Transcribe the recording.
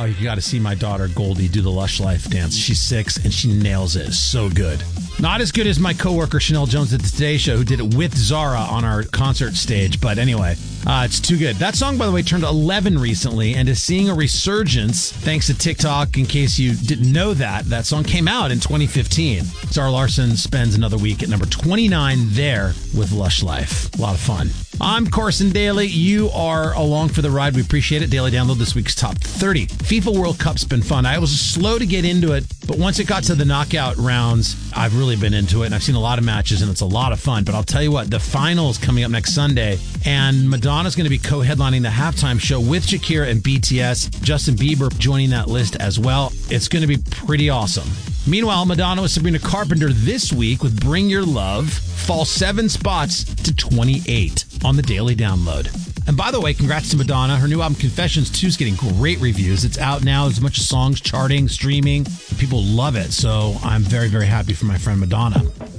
Oh, you got to see my daughter Goldie do the Lush Life dance. She's 6 and she nails it. It's so good. Not as good as my coworker Chanel Jones at the Today Show, who did it with Zara on our concert stage. But anyway, it's too good. That song, by the way, turned 11 recently and is seeing a resurgence thanks to TikTok. In case you didn't know that song came out in 2015. Zara Larsson spends another week at number 29 there with Lush Life. A lot of fun. I'm Carson Daly. You are along for the ride. We appreciate it. Daily Download this week's top 30. FIFA World Cup's been fun. I was slow to get into it, but once it got to the knockout rounds, I've really been into it, and I've seen a lot of matches, and it's a lot of fun. But I'll tell you what, the final's coming up next Sunday, and Madonna's going to be co-headlining the halftime show with Shakira and BTS. Justin Bieber joining that list as well. It's going to be pretty awesome. Meanwhile, Madonna with Sabrina Carpenter this week with Bring Your Love falls 7 spots to 28 on the Daily Download. And by the way, congrats to Madonna. Her new album Confessions 2 is getting great reviews. It's out now. There's a bunch of songs charting, streaming. People love it. So I'm very, very happy for my friend Madonna.